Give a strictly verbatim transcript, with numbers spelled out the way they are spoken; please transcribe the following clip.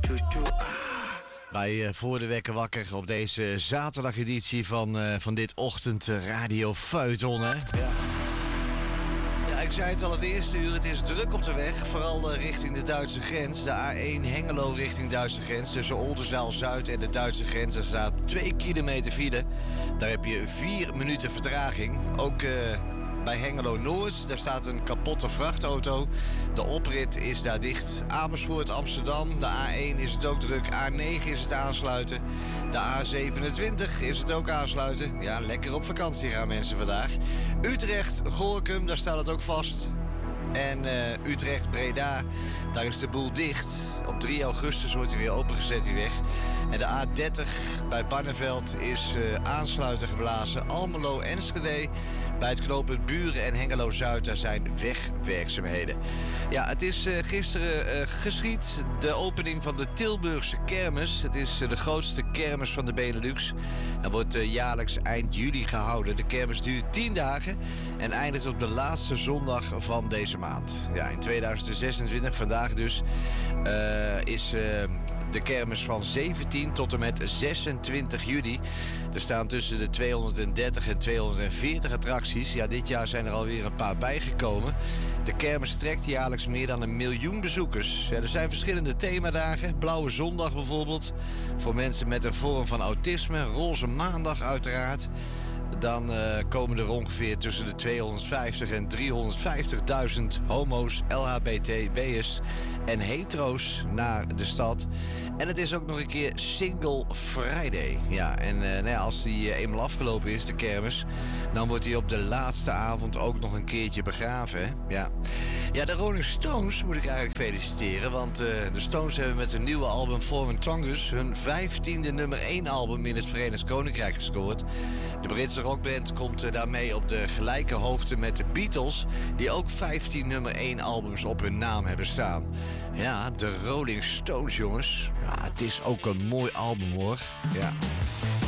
Bij uh, Voor de Wekker Wakker op deze zaterdageditie van, uh, van dit ochtend uh, Radio Feuilleton, hè? Ja. Ja, ik zei het al het eerste uur, het is druk op de weg. Vooral uh, richting de Duitse grens. De A één Hengelo richting Duitse grens. Tussen Oldenzaal-Zuid en de Duitse grens. Er staat twee kilometer file. Daar heb je vier minuten vertraging. Ook... Uh, Bij Hengelo-Noord, daar staat een kapotte vrachtauto. De oprit is daar dicht. Amersfoort, Amsterdam, de A één is het ook druk. A negen is het aansluiten. De A zevenentwintig is het ook aansluiten. Ja, lekker op vakantie gaan mensen vandaag. Utrecht, Gorinchem, daar staat het ook vast. En uh, Utrecht-Breda, daar is de boel dicht. Op drie augustus wordt hij weer opengezet, die weg. En de A dertig bij Barneveld is uh, aansluiten geblazen. Almelo-Enschede, bij het knooppunt Buren en Hengelo-Zuid, daar zijn wegwerkzaamheden. Ja, het is uh, gisteren uh, geschied, de opening van de Tilburgse kermis. Het is uh, de grootste kermis van de Benelux. En wordt uh, jaarlijks eind juli gehouden. De kermis duurt tien dagen en eindigt op de laatste zondag van deze maand. Ja, in tweeduizend zesentwintig, vandaag dus, uh, is... Uh, de kermis van zeventien tot en met zesentwintig juli. Er staan tussen de tweehonderddertig en tweehonderdveertig attracties. Ja, dit jaar zijn er alweer een paar bijgekomen. De kermis trekt jaarlijks meer dan een miljoen bezoekers. Ja, er zijn verschillende themadagen. Blauwe zondag bijvoorbeeld. Voor mensen met een vorm van autisme. Roze maandag uiteraard. Dan uh, komen er ongeveer tussen de tweehonderdvijftig en driehonderdvijftigduizend homo's, L H B T B'ers en hetero's naar de stad. En het is ook nog een keer Single Friday. Ja, en uh, nou ja, als die uh, eenmaal afgelopen is, de kermis, dan wordt hij op de laatste avond ook nog een keertje begraven. Hè? Ja. Ja, de Rolling Stones moet ik eigenlijk feliciteren, want uh, de Stones hebben met hun nieuwe album Foreign Tongues hun vijftiende nummer één album in het Verenigd Koninkrijk gescoord. De Britse rockband komt uh, daarmee op de gelijke hoogte met de Beatles, die ook vijftien nummer één albums op hun naam hebben staan. Ja, de Rolling Stones, jongens. Ja, het is ook een mooi album, hoor. Ja.